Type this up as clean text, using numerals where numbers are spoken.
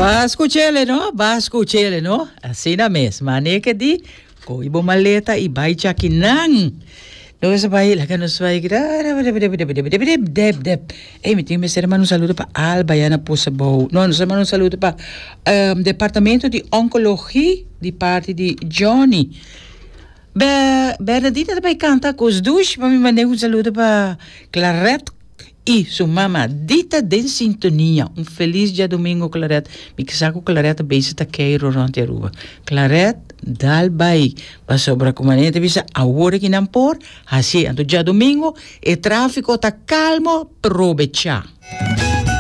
Vasco chele, no? Assim na mesma, né que di, coibo maleta e vai chakinang. Nós vai lá que nós vai Ei, me tem que ser um saludo para Alba e Ana Possabou. Não, nós mandamos um saludo para Departamento de Oncologia de parte de Johnny. Bernadita também canta com os dois, para me mandar um saludo para Clarette e sua mama Dita de sintonia. Um feliz dia domingo, Clarette. Me que saco Clarette beijo tá queiro rante rua. Clarette dal bai. Va sobra como a visa a hora que não por. Assim, dia domingo e tráfico tá calmo, provecha.